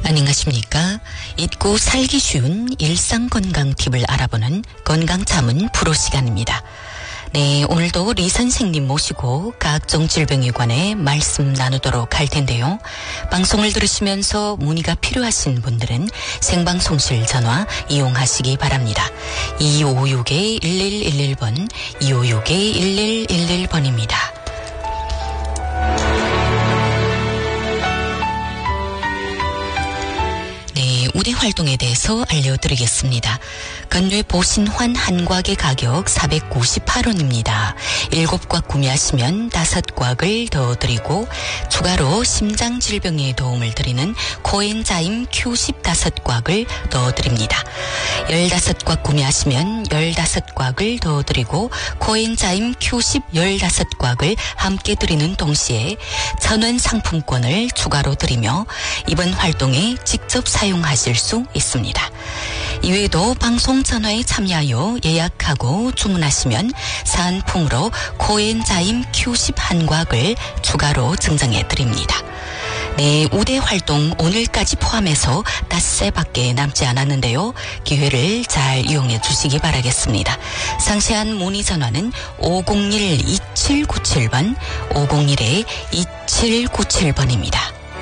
안녕하십니까. 잊고 살기 쉬운 일상건강 팁을 알아보는 건강자문 프로 시간입니다. 네, 오늘도 리 선생님 모시고 각종 질병에 관해 말씀 나누도록 할 텐데요. 방송을 들으시면서 문의가 필요하신 분들은 생방송실 전화 이용하시기 바랍니다. 2561-1111번, 2561-1111번입니다. 우대 활동에 대해서 알려드리겠습니다. 건뇌 보신환 한곽의 가격 498원입니다. 7곽 구매하시면 5곽을 더 드리고 추가로 심장질병에 도움을 드리는 코엔자임 Q10 5곽을 더 드립니다. 15곽 구매하시면 15곽을 더 드리고 코엔자임 Q10 15곽을 함께 드리는 동시에 1000원 상품권을 추가로 드리며 이번 활동에 직접 사용하실 수 있습니다. 이외에도 방송 전화에 참여하여 예약하고 주문하시면 사은품으로 코엔자임 Q10 한곽을 추가로 증정해 드립니다. 네, 우대 활동 오늘까지 포함해서 닷새밖에 남지 않았는데요. 기회를 잘 이용해 주시기 바라겠습니다. 상세한 문의 전화는 501-2797번, 501-2797번입니다.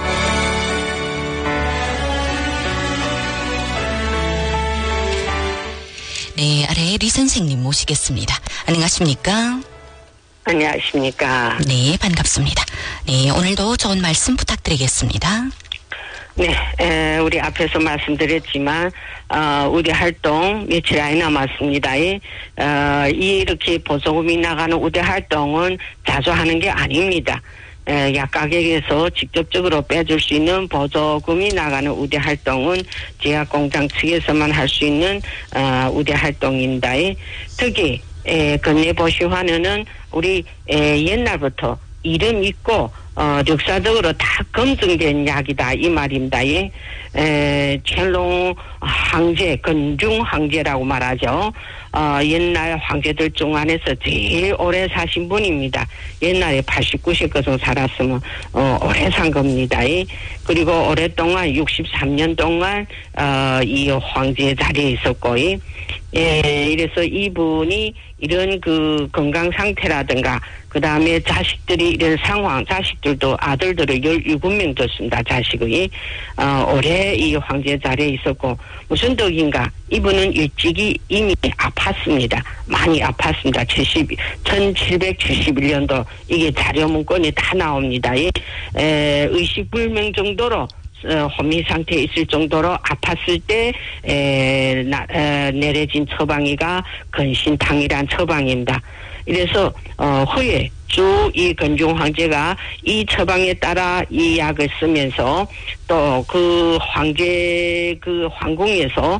네, 아래 리 선생님 모시겠습니다. 안녕하십니까? 안녕하십니까? 네, 반갑습니다. 네, 오늘도 좋은 말씀 부탁드리겠습니다. 네, 우리 앞에서 말씀드렸지만, 우리 활동 며칠 안이 남았습니다. 이렇게 보조금이 나가는 우대 활동은 자주 하는 게 아닙니다. 약가격에서 직접적으로 빼줄 수 있는 보조금이 나가는 우대 활동은 제약공장 측에서만 할 수 있는 우대 활동입니다. 특히 건뇌보신환은 우리 옛날부터 이름 있고 역사적으로 다 검증된 약이다 이 말입니다.乾隆황제, 건중 황제라고 말하죠. 옛날 황제들 중 안에서 제일 오래 사신 분입니다. 옛날에 89세까지 살았으면 오래 산 겁니다. 그리고 오랫동안 63년 동안 이 황제 자리에 있었고, 이래서 이분이 이런 그 건강 상태라든가 그 다음에 자식들이 이런 상황, 자식들도 아들들을 17명 뒀습니다. 자식이 올해 이 황제 자리에 있었고 무슨 덕인가 이분은 일찍이 이미 아팠습니다. 많이 아팠습니다. 1771년도 이게 자료 문건이 다 나옵니다. 의식불명 정도로 혼미 상태에 있을 정도로 아팠을 때 내려진 처방이가 건신탕이란 처방입니다. 이래서 후에 쭉 이 건중 황제가 이 처방에 따라 이 약을 쓰면서 또 그 황제 그 황궁에서